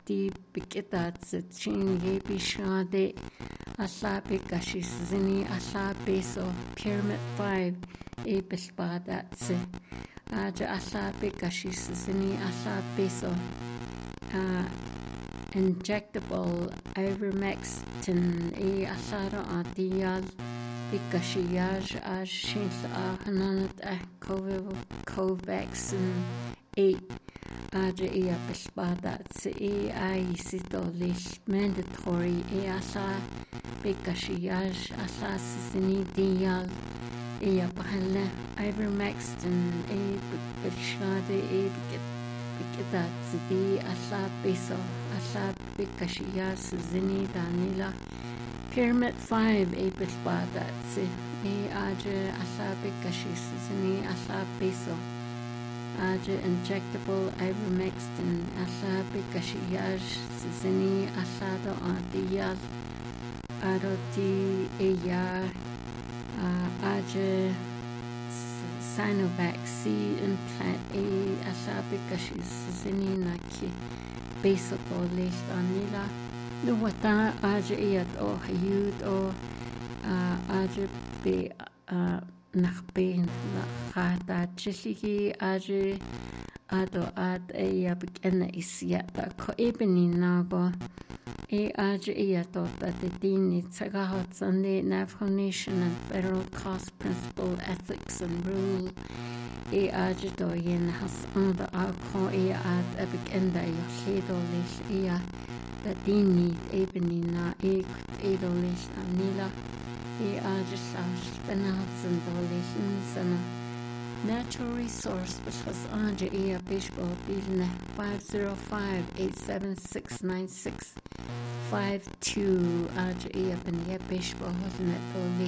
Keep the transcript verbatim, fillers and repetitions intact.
di bikitat sa chin ye bishade asabi kashizini asabi so pyramid five e bisbadat se aja asabi kashizini asabi so uh, injectable ivermectin e asara adiyal bikashiyaj aj shins a hananat a covaxin eight aja e bisbadat se e ai sidolish mandatory e asa bikashiyaj asa sini diyal e apahala ivermectin e bishade e bikitat se di asa beso asa bikashiyaj zini danila Pyramid five e bisbadat se e aja asa bikashizini asa beso aja injectable ivermectin asa bikashiyaj zini asa do adiyal aroti e ya aja Sinovac C implant e asa bikashizini naki beso to lesh danila No wata aja iat o hayud o aja be nachbe nachata chiligi aja ado ad e abik ena isiata ko ebeni nago e aja iat o tatitini tsagahot sande Navigation and Federal Cost Principle Ethics and Rule e aja do yen has anda ako e ad abik enda yohledo lish ia Latini ebeni na e edolish anila e ajasash benats and dolish sana natural resource because aja e a baseball bilne five zero five eight seven six nine six five two aja e a ben ye baseball net dolish